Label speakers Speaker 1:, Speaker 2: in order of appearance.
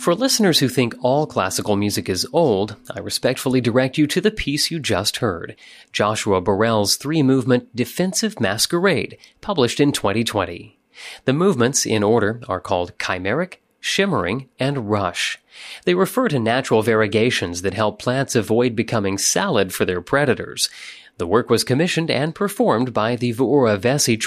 Speaker 1: For listeners who think all classical music is old, I respectfully direct you to the piece you just heard, Joshua Burrell's three-movement Defensive Masquerade, published in 2020. The movements, in order, are called chimeric, shimmering, and rush. They refer to natural variegations that help plants avoid becoming salad for their predators. The work was commissioned and performed by the Vuora Vesey